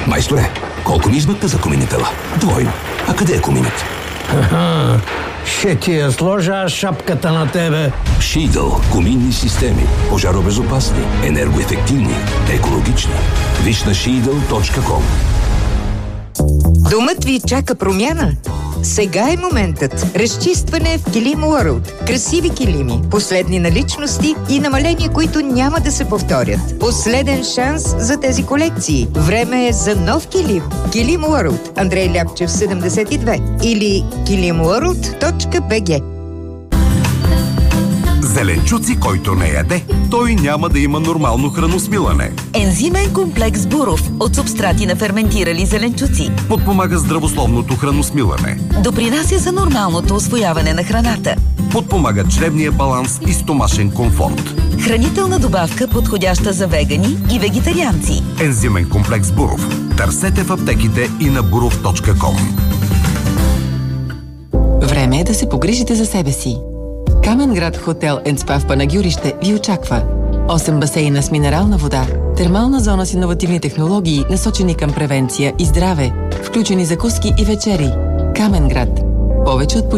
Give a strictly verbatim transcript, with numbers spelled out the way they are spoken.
Майсторе, колко ми измъкна за коминителя? Двойно. А къде е коминът? Ха-ха. Ще ти я сложа шапката на тебе. Шийдъл. Коминни системи. Пожаробезопасни, енергоефективни, екологични. Виж на шийдъл точка ком. Домът ви чака промяна? Сега е моментът. Разчистване в Килим World. Красиви килими, последни наличности и намаления, които няма да се повторят. Последен шанс за тези колекции. Време е за нов килим. Килим World. Андрей Ляпчев, седемдесет и две. Или килим ворлд точка би джи. Зеленчуци, който не яде, той няма да има нормално храносмилане. Ензимен комплекс Буров от субстрати на ферментирали зеленчуци Подпомага здравословното храносмилане. допринася за нормалното усвояване на храната. Подпомага чревния баланс и стомашен комфорт. Хранителна добавка, подходяща за вегани и вегетарианци. Ензимен комплекс Буров. Търсете в аптеките и на буров точка ком. Време е да се погрижите за себе си. Каменград Хотел енд Спа в Панагюрище ви очаква. осем басейна с минерална вода, термална зона с иновативни технологии, насочени към превенция и здраве, включени закуски и вечери. Каменград. Повече от